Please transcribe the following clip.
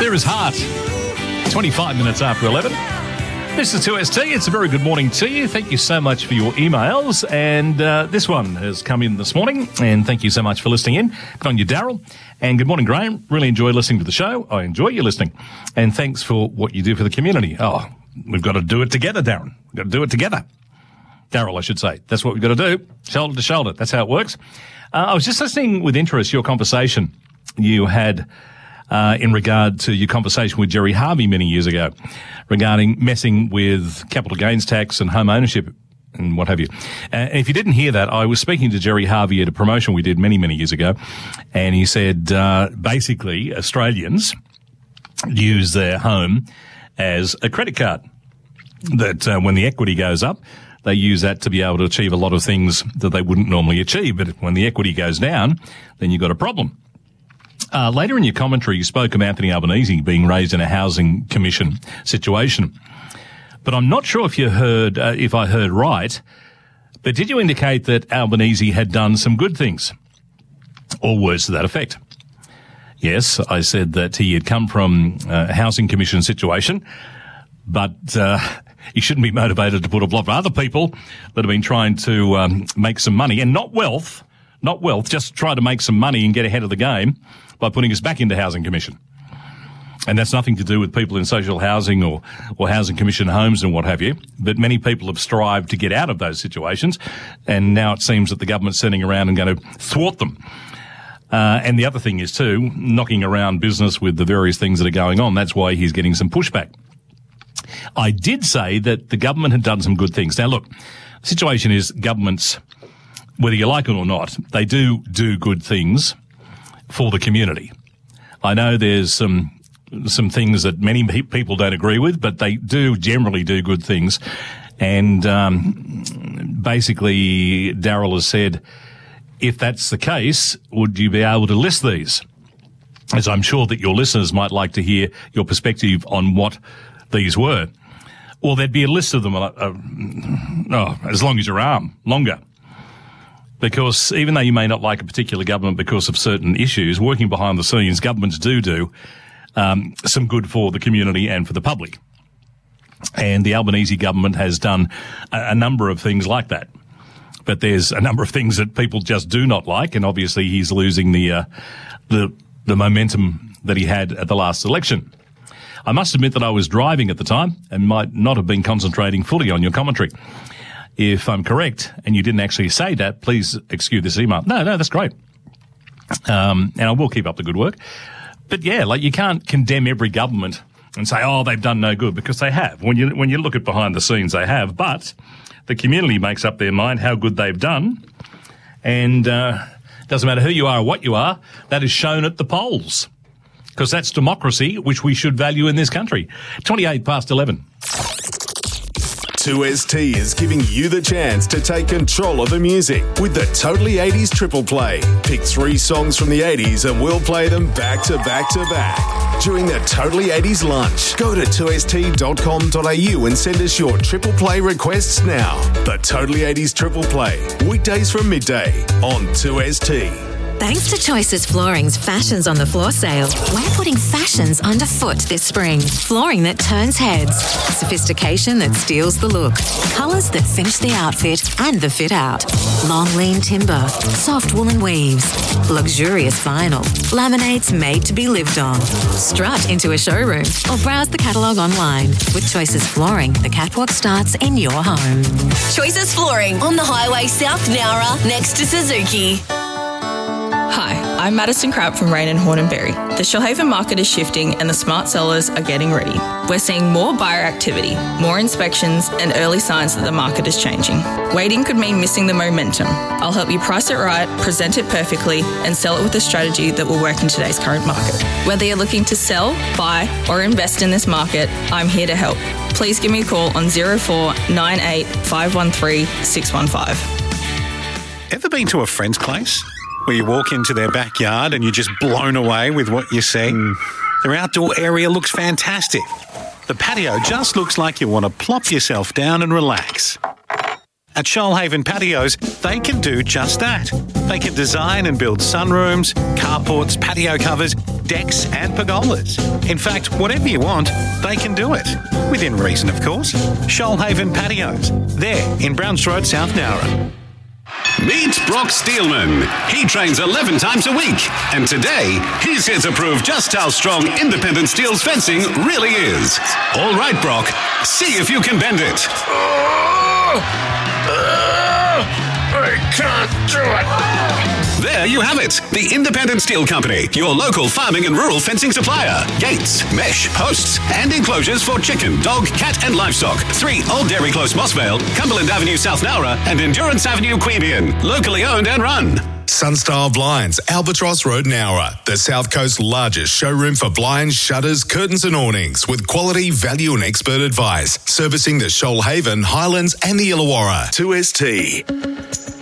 Clear as Heart. 25 minutes after 11. This is 2ST. It's a very good morning to you. Thank you so much for your emails. And this one has come in this morning. And thank you so much for listening in. Good on you, Daryl. And good morning, Graham. Really enjoyed listening to the show. I enjoy you listening. And thanks for what you do for the community. Oh, we've got to do it together, Darren. We've got to do it together. Daryl, I should say. That's what we've got to do. Shoulder to shoulder. That's how it works. I was just listening with interest your conversation you had in regard to your conversation with Gerry Harvey many years ago regarding messing with capital gains tax and home ownership and what have you. If you didn't hear that, I was speaking to Gerry Harvey at a promotion we did many, many years ago, and he said basically Australians use their home as a credit card, that when the equity goes up, they use that to be able to achieve a lot of things that they wouldn't normally achieve. But when the equity goes down, then you've got a problem. Later in your commentary, you spoke of Anthony Albanese being raised in a housing commission situation. But I'm not sure if you heard, if I heard right, but did you indicate that Albanese had done some good things? Or words to that effect? Yes, I said that he had come from a housing commission situation, but he shouldn't be motivated to put a lot of other people that have been trying to make some money, and not wealth, just try to make some money and get ahead of the game by putting us back into housing commission. And that's nothing to do with people in social housing or housing commission homes and what have you. But many people have strived to get out of those situations, and now it seems that the government's sitting around and going to thwart them. And the other thing is, too, knocking around business with the various things that are going on. That's why he's getting some pushback. I did say that the government had done some good things. Now, look, the situation is governments, whether you like it or not, they do good things for the community. I know there's some things that many people don't agree with, but they do generally do good things. And basically, Daryl has said, if that's the case, would you be able to list these? As I'm sure that your listeners might like to hear your perspective on what these were. Well, there'd be a list of them, as long as your arm, longer. Because even though you may not like a particular government because of certain issues, working behind the scenes, governments do some good for the community and for the public. And the Albanese government has done a number of things like that. But there's a number of things that people just do not like, and obviously he's losing the momentum that he had at the last election. I must admit that I was driving at the time and might not have been concentrating fully on your commentary. If I'm correct, and you didn't actually say that, please excuse this email. No, that's great. And I will keep up the good work. But yeah, like you can't condemn every government and say, oh, they've done no good, because they have. When you look at behind the scenes, they have. But the community makes up their mind how good they've done. And doesn't matter who you are or what you are, that is shown at the polls. Because that's democracy, which we should value in this country. 28 past 11. 2ST is giving you the chance to take control of the music with the Totally 80s Triple Play. Pick 3 songs from the 80s and we'll play them back to back to back during the Totally 80s lunch. Go to 2st.com.au and send us your Triple Play requests now. The Totally 80s Triple Play, weekdays from midday on 2ST. Thanks to Choices Flooring's Fashions on the Floor sale, we're putting fashions underfoot this spring. Flooring that turns heads, sophistication that steals the look, colours that finish the outfit and the fit out. Long lean timber, soft woolen weaves, luxurious vinyl, laminates made to be lived on. Strut into a showroom or browse the catalogue online. With Choices Flooring, the catwalk starts in your home. Choices Flooring on the highway South Nowra next to Suzuki. Hi, I'm Madison Crabb from Rain and Horn and Berry. The Shoalhaven market is shifting and the smart sellers are getting ready. We're seeing more buyer activity, more inspections and early signs that the market is changing. Waiting could mean missing the momentum. I'll help you price it right, present it perfectly and sell it with a strategy that will work in today's current market. Whether you're looking to sell, buy or invest in this market, I'm here to help. Please give me a call on 04 98 513 615. Ever been to a friend's place where you walk into their backyard and you're just blown away with what you see? Their outdoor area looks fantastic. The patio just looks like you want to plop yourself down and relax. At Shoalhaven Patios, they can do just that. They can design and build sunrooms, carports, patio covers, decks and pergolas. In fact, whatever you want, they can do it. Within reason, of course. Shoalhaven Patios. There in Browns Road, South Nowra. Meet Brock Steelman. He trains 11 times a week, and today he's here to prove just how strong independent steel's fencing really is. All right, Brock, see if you can bend it. I can't do it. There you have it. The Independent Steel Company, your local farming and rural fencing supplier. Gates, mesh, posts, and enclosures for chicken, dog, cat, and livestock. 3 Old Dairy Close, Mossvale, Cumberland Avenue, South Nowra, and Endurance Avenue, Queanbeyan. Locally owned and run. Sunstyle Blinds, Albatross Road, Nowra, the South Coast's largest showroom for blinds, shutters, curtains and awnings with quality, value and expert advice. Servicing the Shoalhaven, Highlands and the Illawarra. 2ST.